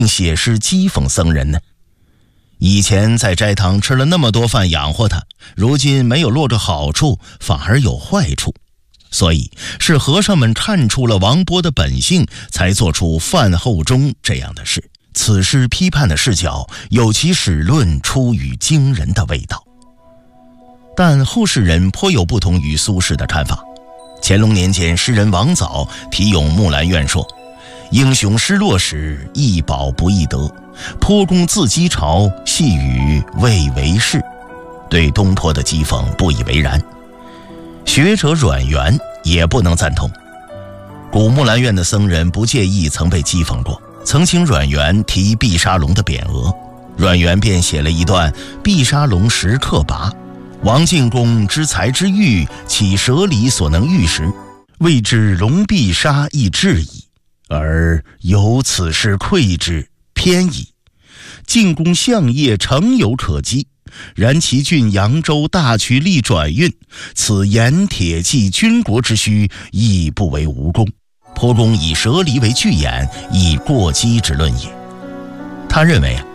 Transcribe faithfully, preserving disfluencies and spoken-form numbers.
写诗讥讽僧人呢？以前在斋堂吃了那么多饭养活他，如今没有落着好处，反而有坏处。所以是和尚们看出了王波的本性，才做出饭后钟这样的事。此诗批判的视角有其史论出于惊人的味道。但后世人颇有不同于苏轼的看法。乾隆年间，诗人王藻题咏木兰院说：英雄失落时，易保不易得，颇公自击巢，细雨未为事。对东坡的讥讽不以为然。学者阮元也不能赞同。古木兰院的僧人不介意曾被讥讽过，曾请阮元题碧沙龙的匾额，阮元便写了一段碧沙龙石刻跋：王进公之才之欲，岂舍礼所能御时？谓之龙碧沙亦至矣，而有此事愧之，偏矣。进公相业诚有可击，然其郡扬州大渠利转运，此盐铁骑军国之需，亦不为无功。颇公以舍礼为据眼，以过激之论也。他认为啊，